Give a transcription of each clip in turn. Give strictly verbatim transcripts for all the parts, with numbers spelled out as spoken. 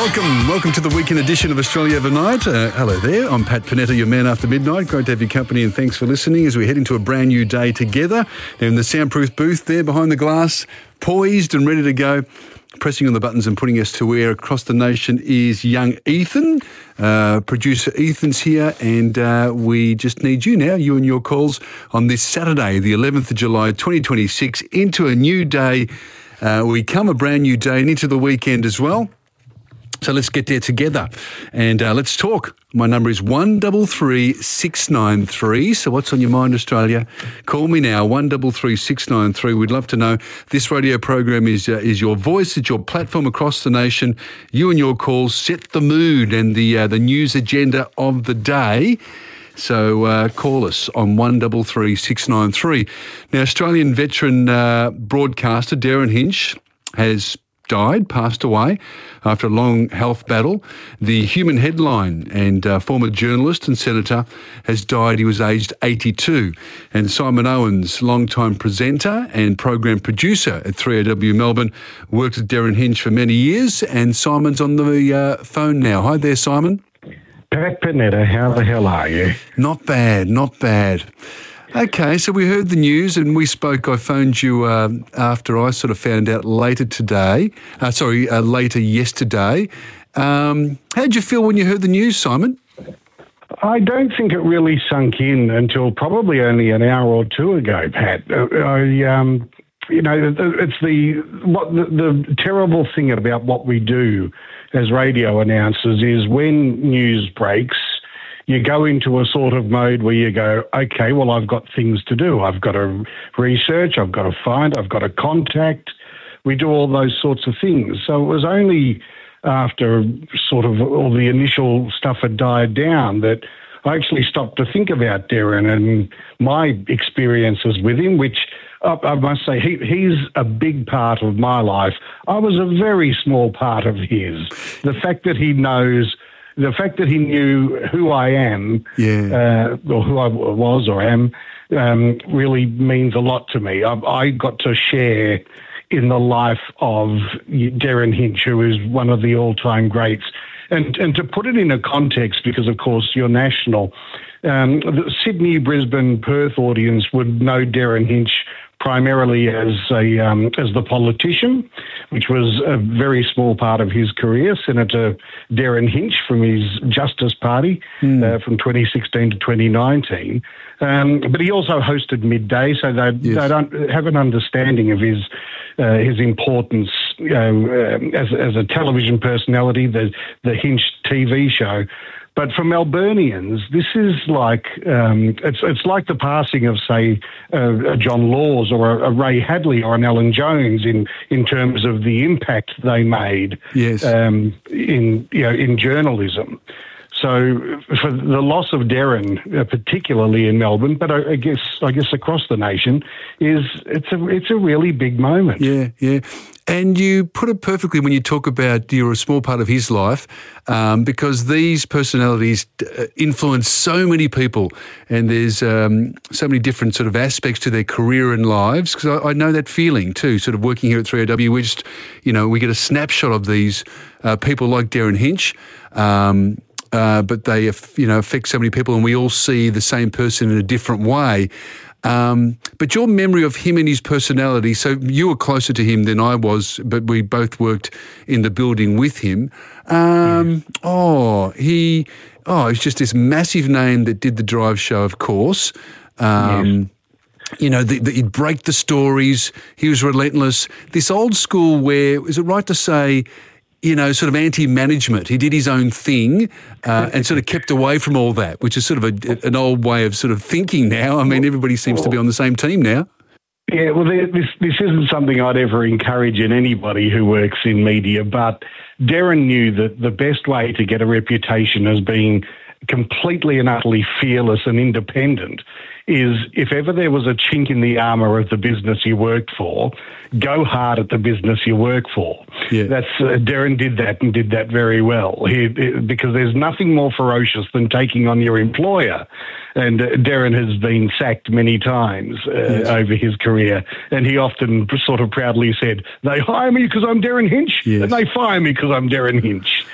Welcome, welcome to the weekend edition of Australia Overnight. Uh, hello there, I'm Pat Panetta, your man after midnight. Great to have your company and thanks for listening as we head into a brand new day together. Now in the soundproof booth there behind the glass, poised and ready to go, pressing on the buttons and putting us to air across the nation is young Ethan. Uh, producer Ethan's here and uh, we just need you now, you and your calls on this Saturday, the eleventh of July, twenty twenty-six, into a new day. Uh, we come a brand new day and into the weekend as well. So let's get there together and uh, let's talk. My number is one three three, six nine three. So what's on your mind, Australia? Call me now, one three three, six nine three. We'd love to know. This radio program is uh, is your voice. It's your platform across the nation. You and your calls set the mood and the uh, the news agenda of the day. So uh, call us on one three three, six nine three. Now, Australian veteran uh, broadcaster Derryn Hinch has died, passed away after a long health battle. The Human Headline and uh, former journalist and senator has died. He was aged eighty-two. And Simon Owens, long-time presenter and program producer at three A W Melbourne, worked with Derryn Hinch for many years. And Simon's on the uh, phone now. Hi there, Simon. Pat Panetta, how the hell are you? Not bad, not bad. Okay, so we heard the news and we spoke. I phoned you uh, after I sort of found out later today, uh, sorry, uh, later yesterday. Um, how did you feel when you heard the news, Simon? I don't think it really sunk in until probably only an hour or two ago, Pat. I, um, you know, it's the, what, the, the terrible thing about what we do as radio announcers is when news breaks, you go into a sort of mode where you go, okay, well, I've got things to do. I've got to research, I've got to find, I've got to contact. We do all those sorts of things. So it was only after sort of all the initial stuff had died down that I actually stopped to think about Derryn and my experiences with him, which uh, I must say, he, he's a big part of my life. I was a very small part of his. The fact that he knows... The fact that he knew who I am, yeah. uh, or who I was or am, um, really means a lot to me. I, I got to share in the life of Derryn Hinch, who is one of the all-time greats. And, and to put it in a context, because, of course, you're national, um, the Sydney, Brisbane, Perth audience would know Derryn Hinch primarily as a um, as the politician, which was a very small part of his career, Senator Derryn Hinch from his Justice Party mm. uh, from twenty sixteen to twenty nineteen. Um, but he also hosted Midday, so they yes. they don't have an understanding of his uh, his importance you know, uh, as as a television personality, the the Hinch T V show. But for Melburnians, this is like um, it's it's like the passing of, say, uh, a John Laws or a, a Ray Hadley or an Alan Jones in, in terms of the impact they made yes. um, in you know in journalism. So for the loss of Derryn, uh, particularly in Melbourne, but I, I guess I guess across the nation, is it's a it's a really big moment. Yeah, yeah. And you put it perfectly when you talk about you're a small part of his life, um, because these personalities influence so many people, and there's um, so many different sort of aspects to their career and lives. Because I, I know that feeling too. Sort of working here at three A W, we just you know we get a snapshot of these uh, people like Derryn Hinch. Um, Uh, but they, you know, affect so many people, and we all see the same person in a different way. Um, but your memory of him and his personality, so you were closer to him than I was, but we both worked in the building with him. Um, yes. Oh, he, oh, he's just this massive name that did the Drive show, of course. Um, yes. You know, the, the, he'd break the stories. He was relentless. This old school where, is it right to say, you know, sort of anti-management. He did his own thing uh, and sort of kept away from all that, which is sort of a, an old way of sort of thinking now. I mean, everybody seems to be on the same team now. Yeah, well, this this isn't something I'd ever encourage in anybody who works in media, but Derryn knew that the best way to get a reputation as being completely and utterly fearless and independent is if ever there was a chink in the armour of the business you worked for, go hard at the business you work for. Yeah. That's uh, Derryn did that and did that very well. He, because there's nothing more ferocious than taking on your employer. And uh, Derryn has been sacked many times uh, yes. over his career, and he often sort of proudly said, "They hire me because I'm Derryn Hinch, yes. and they fire me because I'm Derryn Hinch."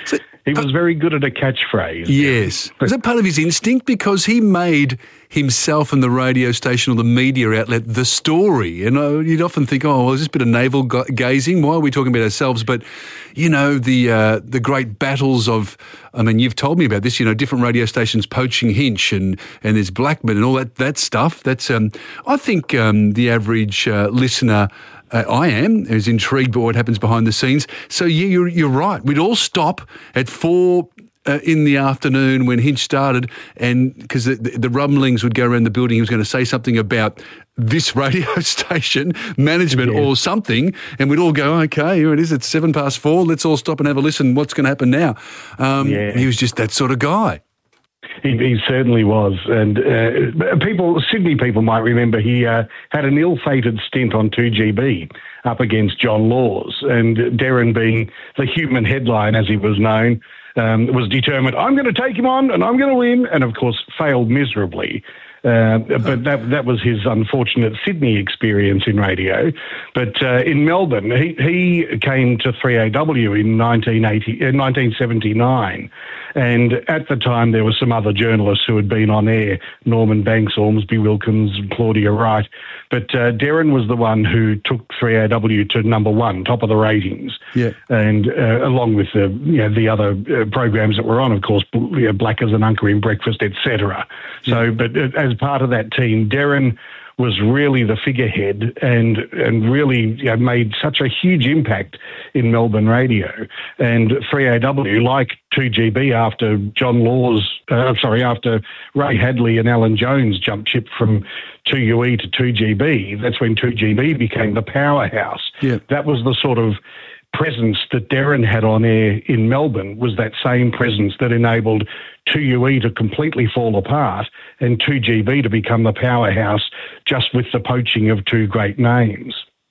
So, he was very good at a catchphrase. Yes. Was that part of his instinct? Because he made himself and the radio station or the media outlet the story. And uh, you'd often think, oh, well, is this a bit of navel gazing? Why are we talking about ourselves? But, you know, the uh, the great battles of, I mean, you've told me about this, you know, different radio stations poaching Hinch and, and there's Blackman and all that, that stuff. That's, um, I think um, the average uh, listener, Uh, I am, who's intrigued by what happens behind the scenes. So, yeah, you're, you're right. We'd all stop at four uh, in the afternoon when Hinch started, and because the, the, the rumblings would go around the building, he was going to say something about this radio station, management yeah. or something, and we'd all go, okay, here it is, it's seven past four, let's all stop and have a listen. What's going to happen now? Um, yeah. He was just that sort of guy. He, he certainly was. And uh, people, Sydney people might remember he uh, had an ill-fated stint on two G B up against John Laws. And Derren, being the human headline, as he was known, um, was determined, I'm going to take him on and I'm going to win, and, of course, failed miserably. Uh, but that that was his unfortunate Sydney experience in radio. But uh, in Melbourne, he, he came to three A W in nineteen eighty, uh, nineteen seventy-nine. And at the time, there were some other journalists who had been on air, Norman Banks, Ormsby Wilkins, Claudia Wright. But uh, Derren was the one who took three A W to number one, top of the ratings. Yeah. And uh, along with the you know, the other uh, programs that were on, of course, you know, Black as an Uncle in Breakfast, et cetera. So, yeah. but uh, as part of that team, Derren was really the figurehead and and really you know, made such a huge impact in Melbourne radio. And three A W, like two G B after John Laws, uh, sorry, after Ray Hadley and Alan Jones jumped ship from two U E to two G B, that's when two G B became the powerhouse. Yeah. That was the sort of presence that Derren had on air in Melbourne, was that same presence that enabled two U E to completely fall apart and two G B to become the powerhouse just with the poaching of two great names.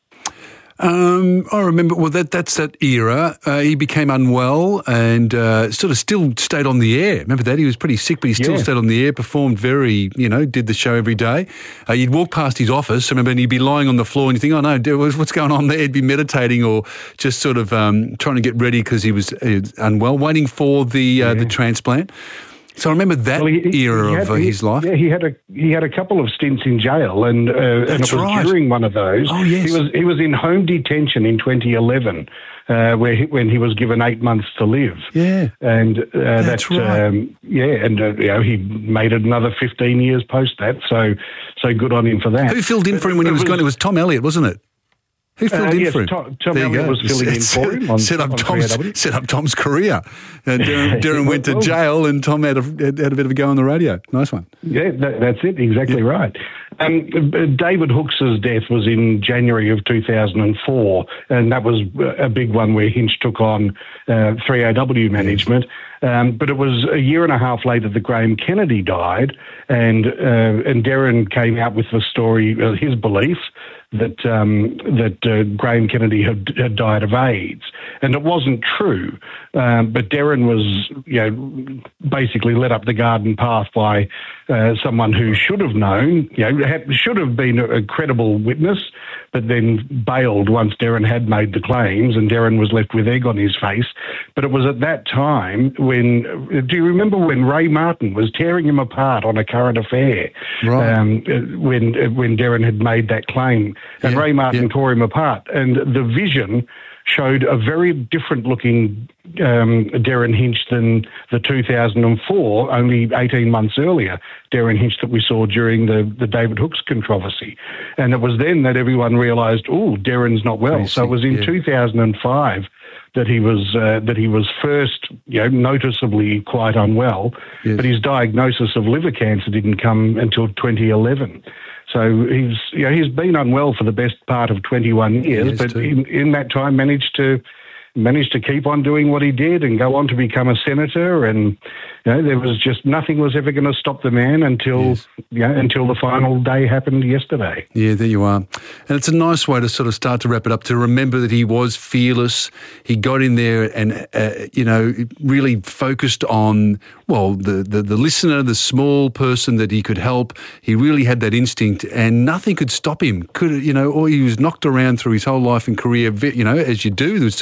Um, I remember, well, that that's that era. Uh, he became unwell and uh, sort of still stayed on the air. Remember that? He was pretty sick, but he still yeah. stayed on the air, performed very, you know, did the show every day. Uh, you'd walk past his office, I remember, and he'd be lying on the floor and you think, oh, no, what's going on there? He'd be meditating or just sort of um, trying to get ready because he was uh, unwell, waiting for the uh, yeah. the transplant. So I remember that well, he, era he had, of uh, his life. Yeah, he had a he had a couple of stints in jail, and uh, and it was right. during one of those. Oh yes, he was he was in home detention in twenty eleven, uh, where he, when he was given eight months to live. Yeah, and uh, that's that, right. Um, yeah, and uh, you know he made it another fifteen years post that. So so good on him for that. Who filled in but, for him when he was, was gone? It was Tom Elliott, wasn't it? Who filled uh, in yes, for him? Tom, Tom Elliott was filling in for him. On, set, up on Tom's, set up Tom's career. And Derren, Derren went to jail and Tom had a, had a bit of a go on the radio. Nice one. Yeah, that, that's it. Exactly yeah. right. Um, David Hooks's death was in January of two thousand four, and that was a big one where Hinch took on uh, three A W management. Um, but it was a year and a half later that Graham Kennedy died, and uh, and Derren came out with the story, uh, his belief that um, that uh, Graham Kennedy had, had died of AIDS, and it wasn't true. Um, but Derren was, you know, basically led up the garden path by uh, someone who should have known, you know, had, should have been a, a credible witness, but then bailed once Derren had made the claims, and Derren was left with egg on his face. But it was at that time when, do you remember when Ray Martin was tearing him apart on A Current Affair? Right. Um, when when Derren had made that claim. And yeah, Ray Martin yeah. tore him apart. And the Vision showed a very different looking um, Derren Hinch than the two thousand four, only eighteen months earlier, Derren Hinch that we saw during the, the David Hooks controversy. And it was then that everyone realised, oh, Derren's not well. Crazy. So it was in yeah. two thousand five that he was uh, that he was first, you know, noticeably quite unwell, yes. but his diagnosis of liver cancer didn't come until twenty eleven. So he's, you know, he's been unwell for the best part of twenty-one years, but in, in that time managed to managed to keep on doing what he did and go on to become a senator. And you know, there was just nothing was ever going to stop the man until yes. you know, until the final day happened yesterday. Yeah, there you are. And it's a nice way to sort of start to wrap it up, to remember that he was fearless. He got in there and, uh, you know, really focused on, well, the, the, the listener, the small person that he could help. He really had that instinct and nothing could stop him. Could, you know, or he was knocked around through his whole life and career, you know, as you do. There was sort of this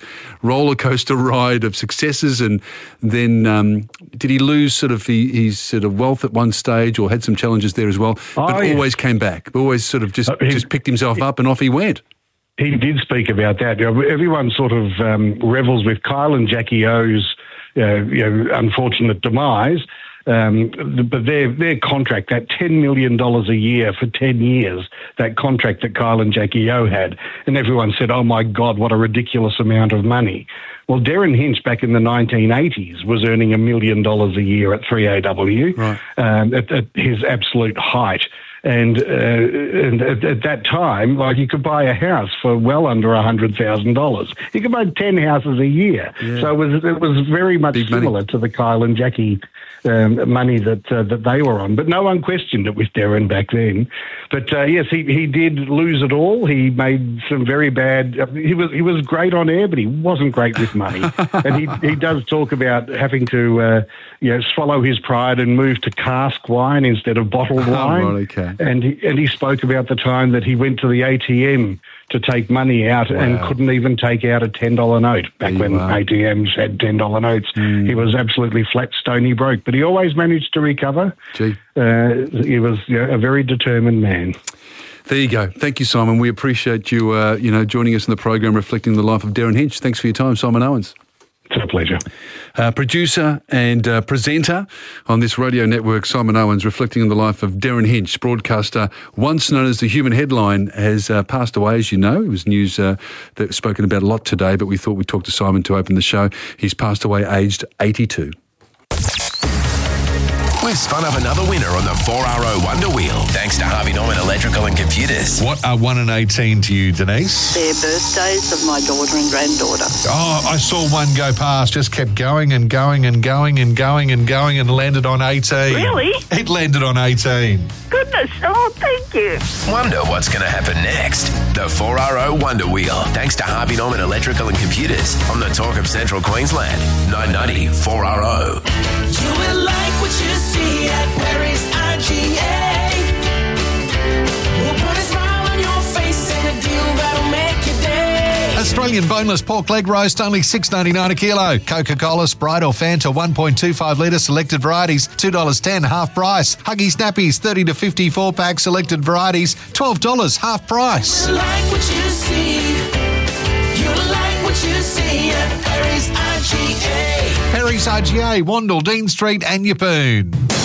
roller coaster ride of successes, and then um, did he lose sort of he, his sort of wealth at one stage, or had some challenges there as well? Oh, but yes. always came back. Always sort of just Uh, he- just picked himself up and off he went. He did speak about that. You know, everyone sort of um, revels with Kyle and Jackie O's uh, you know, unfortunate demise. Um, but their their contract, that ten million dollars a year for ten years, that contract that Kyle and Jackie O had, and everyone said, oh my God, what a ridiculous amount of money. Well, Darren Hinch back in the nineteen eighties was earning a million dollars a year at three A W, right. um, at, at his absolute height. And, uh, and at, at that time, like, you could buy a house for well under one hundred thousand dollars. You could buy ten houses a year. Yeah. So it was, it was very much Big similar money. to the Kyle and Jackie um, money that uh, that they were on. But no one questioned it with Darren back then. But uh, yes, he, he did lose it all. He made some very bad. Uh, he was he was great on air, but he wasn't great with money. And he he does talk about having to uh, you know swallow his pride and move to cask wine instead of bottled wine. Oh, right, okay. And he, and he spoke about the time that he went to the A T M to take money out Wow. and couldn't even take out a ten dollar note back There when you are. A T Ms had ten dollar notes. Mm. He was absolutely flat, stony broke, but he always managed to recover. Gee. Uh, he was you know, a very determined man. There you go. Thank you, Simon. We appreciate you, uh, you know, joining us in the program reflecting the life of Darren Hinch. Thanks for your time, Simon Owens. It's a pleasure. Uh, producer and uh, presenter on this radio network, Simon Owens, reflecting on the life of Darren Hinch, broadcaster once known as the Human Headline, has uh, passed away, as you know. It was news uh, that was spoken about a lot today, but we thought we'd talk to Simon to open the show. He's passed away aged eighty-two. We've spun up another winner on the four R O Wonder Wheel, thanks to Harvey Norman Electrical and Computers. What are one and eighteen to you, Denise? They're birthdays of my daughter and granddaughter. Oh, I saw one go past, just kept going and going and going and going and going and landed on eighteen. Really? It landed on eighteen. Goodness, oh, thank you. Wonder what's going to happen next. The four R O Wonder Wheel, thanks to Harvey Norman Electrical and Computers on the Talk of Central Queensland. nine ninety four R O. You will like what you see at Perry's I G A. We'll put a smile on your face and a deal that'll make your day. Australian boneless pork leg roast, only six dollars ninety-nine a kilo. Coca-Cola, Sprite or Fanta, one point two five litre, selected varieties, two dollars ten, half price. Huggy Snappies, thirty to fifty-four pack, selected varieties, twelve dollars, half price. You like what you see. You like what you see at Perry's I G A. Perry's I G A, Wandle, Dean Street and Yeppoon.